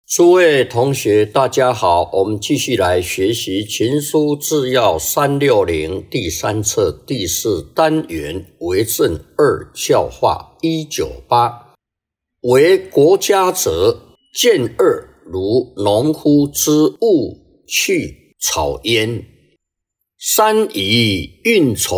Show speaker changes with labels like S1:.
S1: 诸位同学，大家好，我们继续来学习《群书治要360》第3册第4单元为政2教化198。为国家者，见恶如农夫之恶去草焉。山以运筹